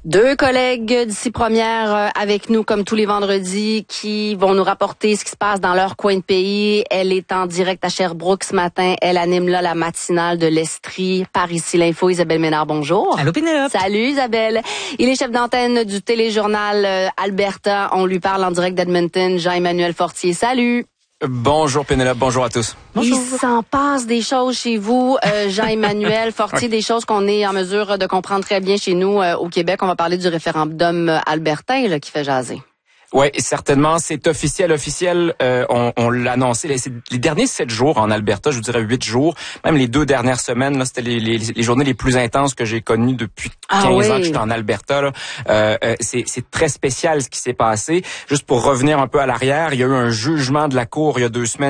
Deux collègues d'ici première avec nous comme tous les vendredis qui vont nous rapporter ce qui se passe dans leur coin de pays. Elle est en direct à Sherbrooke ce matin. Elle anime là la matinale de l'Estrie par ici l'info. Isabelle Ménard, bonjour. Allô Pénélope. Salut Isabelle. Il est chef d'antenne du téléjournal Alberta. On lui parle en direct d'Edmonton. Jean-Emmanuel Fortier, salut. Bonjour Pénélope, bonjour à tous. Bonjour. Il s'en passe des choses chez vous, Jean-Emmanuel Fortier, des choses qu'on est en mesure de comprendre très bien chez nous au Québec. On va parler du référendum albertain là, qui fait jaser. Oui, certainement, c'est officiel. On l'a annoncé les derniers 7 jours en Alberta, je vous dirais 8 jours. Même les 2 dernières semaines, là, c'était les journées les plus intenses que j'ai connues depuis 15 ans que j'étais en Alberta. Là. C'est très spécial ce qui s'est passé. Juste pour revenir un peu à l'arrière, il y a eu un jugement de la Cour il y a 2 semaines